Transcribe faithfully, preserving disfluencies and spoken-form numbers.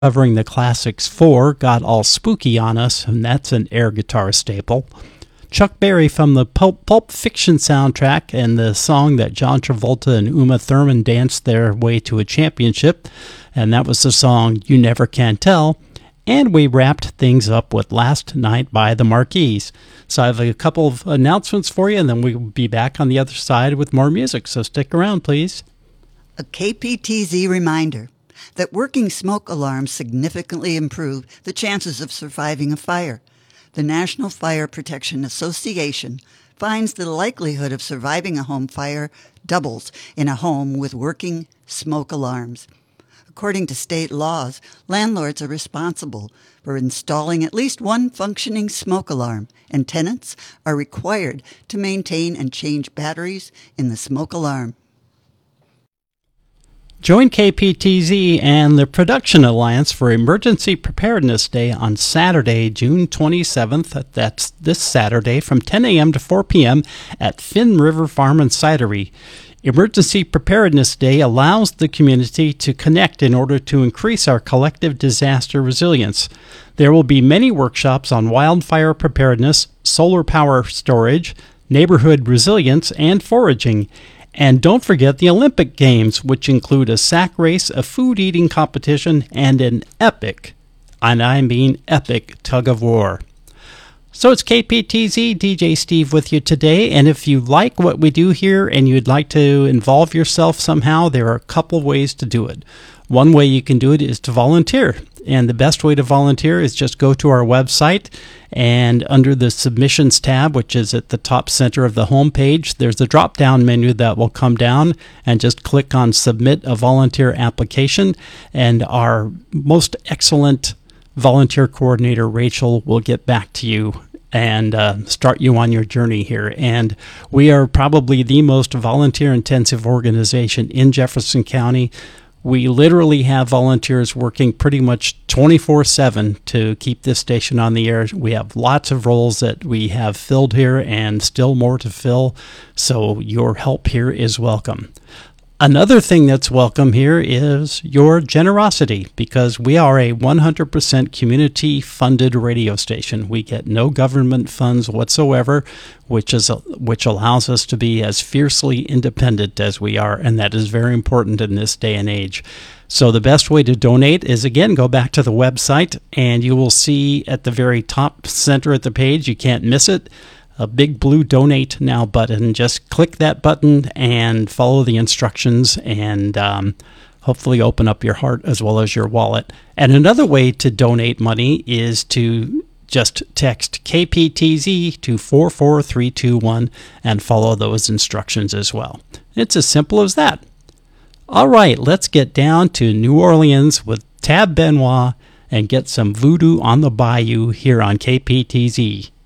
covering the classics four, Got All Spooky on Us, and that's an air guitar staple. Chuck Berry from the Pulp, Pulp Fiction soundtrack and the song that John Travolta and Uma Thurman danced their way to a championship, and that was the song You Never Can Tell. And we wrapped things up with Last Night by the Marquis. So I have a couple of announcements for you, and then we'll be back on the other side with more music, so stick around, please. A K P T Z reminder that working smoke alarms significantly improve the chances of surviving a fire. The National Fire Protection Association finds the likelihood of surviving a home fire doubles in a home with working smoke alarms. According to state laws, landlords are responsible for installing at least one functioning smoke alarm, and tenants are required to maintain and change batteries in the smoke alarm. Join K P T Z and the Production Alliance for Emergency Preparedness Day on Saturday, June twenty-seventh. That's this Saturday from ten a.m. to four p.m. at Finn River Farm and Cidery. Emergency Preparedness Day allows the community to connect in order to increase our collective disaster resilience. There will be many workshops on wildfire preparedness, solar power storage, neighborhood resilience, and foraging. And don't forget the Olympic Games, which include a sack race, a food-eating competition, and an epic, and I mean epic, tug of war. So it's K P T Z, D J Steve with you today, and if you like what we do here and you'd like to involve yourself somehow, there are a couple ways to do it. One way you can do it is to volunteer, and the best way to volunteer is just go to our website, and under the Submissions tab, which is at the top center of the home page, there's a drop-down menu that will come down, and just click on Submit a Volunteer Application, and our most excellent volunteer coordinator, Rachel, will get back to you and uh, start you on your journey here. And we are probably the most volunteer-intensive organization in Jefferson County. We literally have volunteers working pretty much twenty-four seven to keep this station on the air. We have lots of roles that we have filled here and still more to fill, so your help here is welcome. Another thing that's welcome here is your generosity, because we are a one hundred percent community-funded radio station. We get no government funds whatsoever, which is which allows us to be as fiercely independent as we are, and that is very important in this day and age. So the best way to donate is, again, go back to the website, and you will see at the very top center of the page, you can't miss it, a big blue Donate Now button. Just click that button and follow the instructions, and um, hopefully open up your heart as well as your wallet. And another way to donate money is to just text K P T Z to four four three two one and follow those instructions as well. It's as simple as that. All right, let's get down to New Orleans with Tab Benoit and get some voodoo on the bayou here on K P T Z.